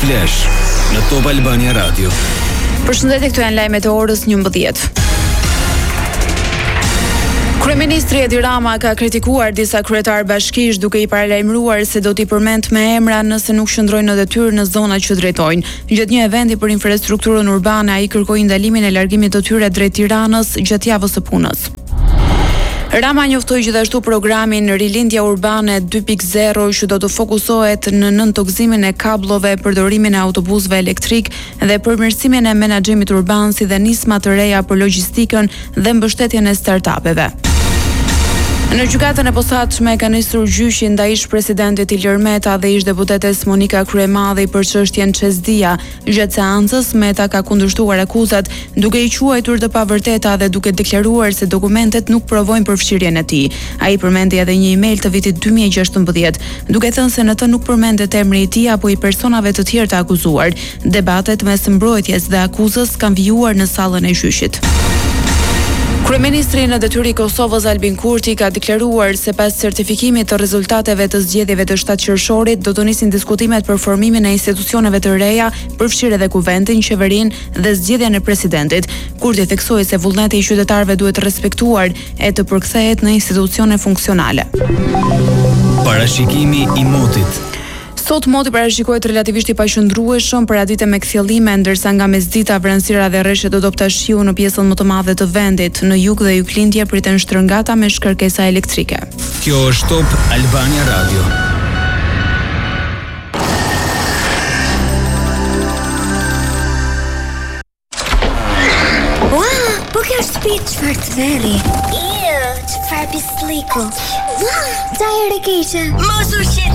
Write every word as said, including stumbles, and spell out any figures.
Flash në Top Albania Radio. Përshëndetje, këtu janë lajmet e orës njëmbëdhjetë. Kryeministri Edi Rama ka kritikuar disa kryetar bashkish duke i paralajmëruar se do t'i përmend me emra nëse nuk qëndrojnë në detyrë në zonat që drejtojnë. Gjatë një eventi për infrastrukturën urbane, ai kërkoi ndalimin e largimit të tyre drejt Tiranës gjatë javës së punës. Rama njoftoi gjithashtu programin Rilindja Urbane dy pikë zero që do të fokusohet në nëntokëzimin e kabllove, përdorimin e autobusëve elektrik dhe përmirësimin e menaxhimit urban, si dhe nisma të reja për logjistikën dhe mbështetjen e startupeve. Në gjykatën e posaçme ka nisur gjyqi ndaj ish-presidentit Ilir Meta dhe ish-deputetes Monika Kryemadhi për çështjen Çezdia. Gjatë seancës, Meta ka kundërshtuar akuzat, duke i quajtur të pavërteta dhe duke deklaruar se dokumentet nuk provojnë përfshirjen e tij. Ai përmendi edhe një email të vitit dy mijë e gjashtëmbëdhjetë, duke thënë se në të nuk përmendet emri i tij apo i personave të tjerë të akuzuar. Debatet mes mbrojtjes dhe akuzës kanë vijuar në sallën e gjyqit. Kryeministri në detyrë i Kosovës Albin Kurti ka deklaruar se pas certifikimit të rezultateve të zgjedhjeve të shtatë qershorit do të nisin diskutimet për formimin e institucioneve të reja, përfshirë edhe kuventin, qeverinë dhe zgjedhjen e presidentit. Kurti theksoi se vullneti i qytetarëve duhet respektuar e të përkthehet në institucione funksionale. Parashikimi i motit. Sot moti parashikohet relativisht i paqëndrueshëm për atë ditë me kthjellime, ndërsa nga mesdita vranësira dhe rreshet do dobta shiu në pjesën më të madhe të vendit. Në jug dhe juglindje priten shtrëngata me shkërkesa elektrike. Kjo është Top Albania Radio. Ua, po kjo është shtëpi çfarë të veri. Iu, çfarë pisliku. Ua, çaj e keqe. Mos u shit.